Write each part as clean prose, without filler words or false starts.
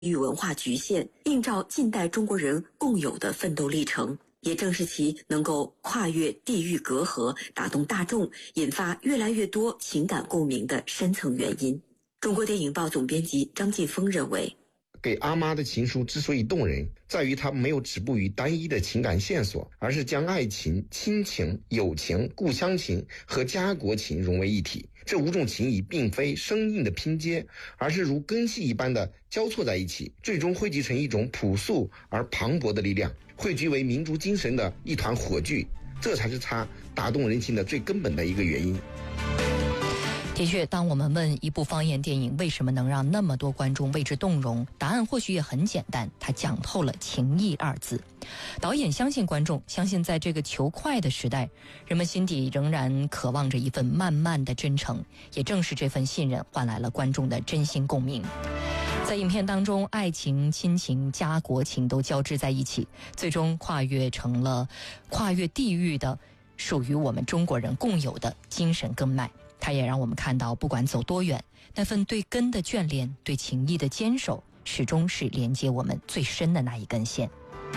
域文化局限，映照近代中国人共有的奋斗历程。也正是其能够跨越地域隔阂，打动大众，引发越来越多情感共鸣的深层原因。中国电影报总编辑张晋峰认为， 给阿妈的情书之所以动人，在于它没有止步于单一的情感线索，而是将爱情、亲情、友情、故乡情和家国情融为一体。这五种情谊并非生硬的拼接，而是如根系一般的交错在一起，最终汇集成一种朴素而磅礴的力量，汇聚为民族精神的一团火炬。这才是它打动人心的最根本的一个原因。 的确，当我们问一部方言电影为什么能让那么多观众为之动容，答案或许也很简单，它讲透了情义二字。导演相信观众，相信在这个求快的时代，人们心底仍然渴望着一份慢慢的真诚，也正是这份信任换来了观众的真心共鸣。在影片当中，爱情、亲情、家国情都交织在一起，最终跨越成了跨越地域的属于我们中国人共有的精神根脉。它也让我们看到，不管走多远，那份对根的眷恋，对情谊的坚守，始终是连接我们最深的那一根线。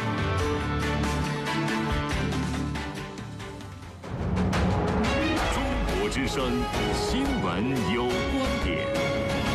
中国之声新闻有观点。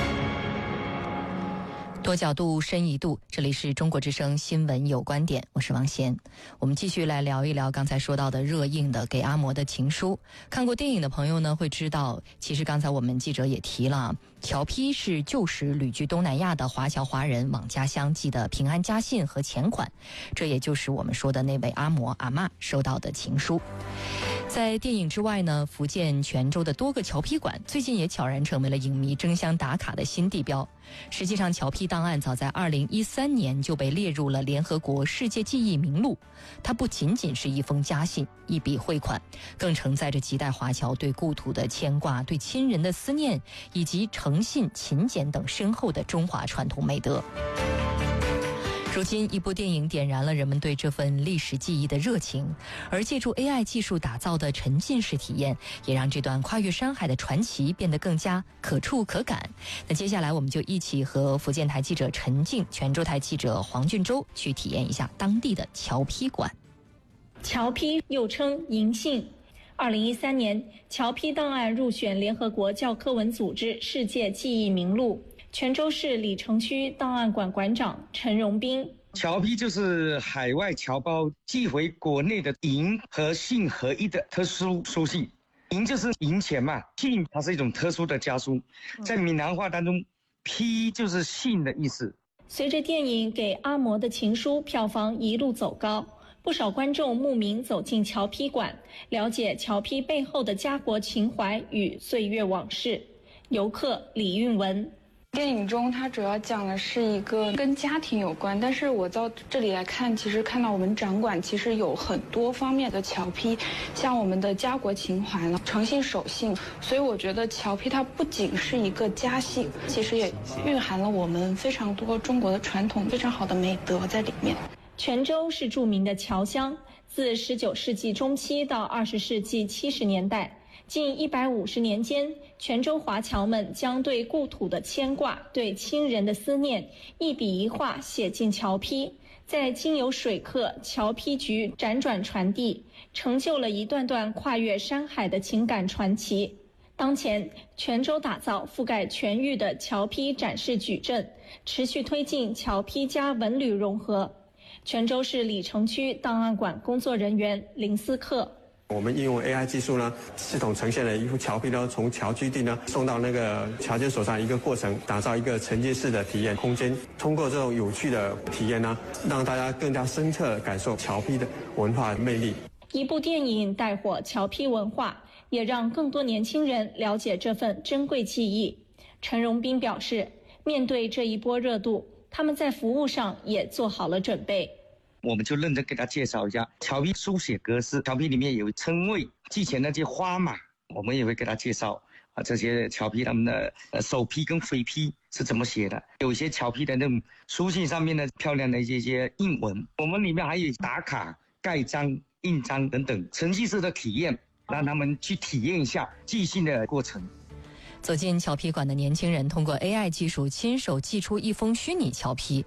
多角度，深一度，这里是中国之声新闻有观点，我是王贤。我们继续来聊一聊刚才说到的热映的《给阿嬷的情书》。看过电影的朋友呢，会知道，其实刚才我们记者也提了，侨批是旧时旅居东南亚的华侨华人往家乡寄的平安家信和钱款，这也就是我们说的那位阿嬷阿嬷收到的情书。在电影之外呢，福建泉州的多个侨批馆最近也悄然成为了影迷争相打卡的新地标。实际上，侨批档案早在2013年就被列入了联合国世界记忆名录。它不仅仅是一封家信、一笔汇款，更承载着几代华侨对故土的牵挂、对亲人的思念，以及诚信、勤俭等深厚的中华传统美德。如今，一部电影点燃了人们对这份历史记忆的热情，而借助 AI 技术打造的沉浸式体验，也让这段跨越山海的传奇变得更加可触可感。那接下来，我们就一起和福建台记者陈静、泉州台记者黄俊洲去体验一下当地的侨批馆。 侨批又称银信。2013年，侨批档案入选联合国教科文组织世界记忆名录。泉州市李城区档案馆馆长陈荣斌， 侨批就是海外侨胞寄回国内的银和信合一的特殊书信。银就是银钱嘛，信它是一种特殊的家书，在闽南话当中，批就是信的意思。 随着电影《给阿嬷的情书》票房一路走高，不少观众慕名走进侨批馆，了解侨批背后的家国情怀与岁月往事。游客李运文。 电影中它主要讲的是一个跟家庭有关，但是我到这里来看，其实看到我们展馆其实有很多方面的侨批，像我们的家国情怀了、诚信守信，所以我觉得侨批它不仅是一个家信，其实也蕴含了我们非常多中国的传统非常好的美德在里面。 泉州是著名的侨乡，自19世纪中期到20世纪70年代。近150年间，泉州华侨们将对故土的牵挂、对亲人的思念，一笔一画写进侨批，再经由水客、侨批局辗转传递，成就了一段段跨越山海的情感传奇。当前，泉州打造覆盖全域的侨批展示矩阵，持续推进侨批加文旅融合。泉州市李城区档案馆工作人员林思克。 我们应用 AI 技术呢，系统呈现了一幅侨批呢，从侨居地呢送到那个侨监手上一个过程，打造一个沉浸式的体验空间。通过这种有趣的体验呢，让大家更加深刻感受侨批的文化魅力。 一部电影带火侨批文化，也让更多年轻人了解这份珍贵记忆。陈荣斌表示，面对这一波热度，他们在服务上也做好了准备。 我们就认真给他介绍一下侨批书写格式，侨批里面有称谓，寄钱那些花码，我们也会给他介绍这些侨批他们的首批跟回批是怎么写的。有些侨批的那种书信上面的漂亮的一些印文，我们里面还有打卡、盖章、印章等等程序式的体验，让他们去体验一下寄信的过程。 走进侨批馆的年轻人通过 AI 技术亲手寄出一封虚拟侨批，